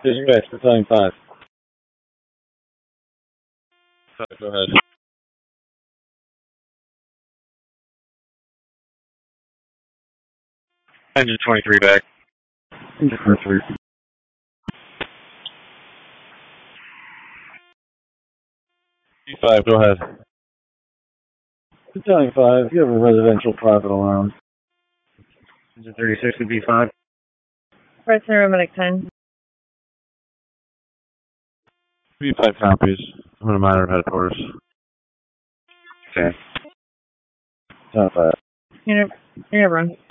Yes, Battalion 5. Go ahead. Engine 23 back. Engine 23. B5, go ahead. Battalion 5, you have a residential private alarm. Engine 36 to B5. Press Aeromatic 10. B5 copies. I'm going to monitor headquarters. Okay. Battalion 5. You're run.